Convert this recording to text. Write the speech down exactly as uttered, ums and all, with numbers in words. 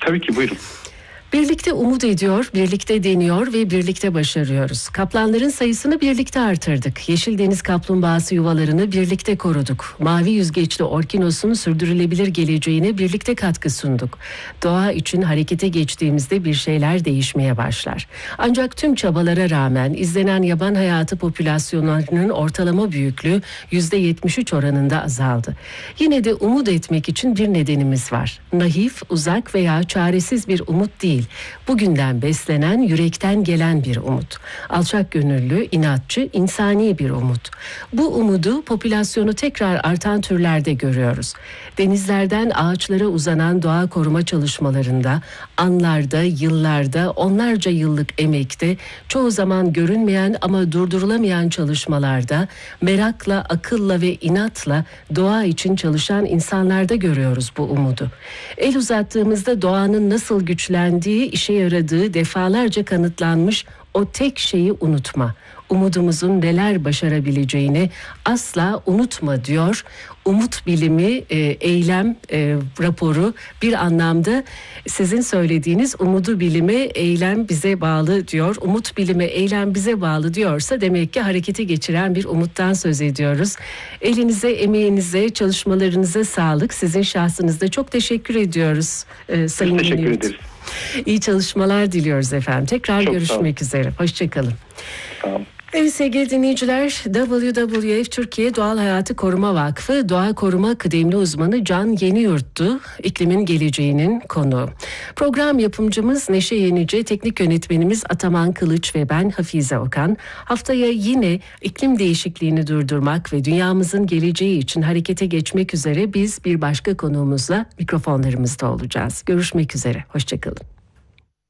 Tabii ki, buyurun. Birlikte umut ediyor, birlikte deniyor ve birlikte başarıyoruz. Kaplanların sayısını birlikte artırdık. Yeşil deniz kaplumbağası yuvalarını birlikte koruduk. Mavi yüzgeçli orkinosun sürdürülebilir geleceğine birlikte katkı sunduk. Doğa için harekete geçtiğimizde bir şeyler değişmeye başlar. Ancak tüm çabalara rağmen izlenen yaban hayatı popülasyonlarının ortalama büyüklüğü yüzde yetmiş üç oranında azaldı. Yine de umut etmek için bir nedenimiz var. Naif, uzak veya çaresiz bir umut değil. Bugünden beslenen, yürekten gelen bir umut. Alçak gönüllü, inatçı, insani bir umut. Bu umudu popülasyonu tekrar artan türlerde görüyoruz. Denizlerden ağaçlara uzanan doğa koruma çalışmalarında, anlarda, yıllarda, onlarca yıllık emekte, çoğu zaman görünmeyen ama durdurulamayan çalışmalarda, merakla, akılla ve inatla doğa için çalışan insanlarda görüyoruz bu umudu. El uzattığımızda doğanın nasıl güçlendiği, işe yaradığı defalarca kanıtlanmış o tek şeyi unutma. Umudumuzun neler başarabileceğini asla unutma diyor. Umut bilimi, e, eylem e, raporu bir anlamda sizin söylediğiniz umudu bilime, eylem bize bağlı diyor. Umut bilime, eylem bize bağlı diyorsa demek ki harekete geçiren bir umuttan söz ediyoruz. Elinize, emeğinize, çalışmalarınıza sağlık. Sizin şahsınızda çok teşekkür ediyoruz e, Sayın Teşekkür Münir. ederiz. İyi çalışmalar diliyoruz efendim. Tekrar Çok görüşmek üzere. Hoşçakalın. Tamam. Evet sevgili dinleyiciler, W W F Türkiye Doğal Hayatı Koruma Vakfı Doğa Koruma Kıdemli Uzmanı Can Yeniyurt'tu iklimin geleceğinin konuğu. Program yapımcımız Neşe Yenice, teknik yönetmenimiz Ataman Kılıç ve ben Hafize Okan. Haftaya yine iklim değişikliğini durdurmak ve dünyamızın geleceği için harekete geçmek üzere biz bir başka konuğumuzla mikrofonlarımızda olacağız. Görüşmek üzere, hoşçakalın.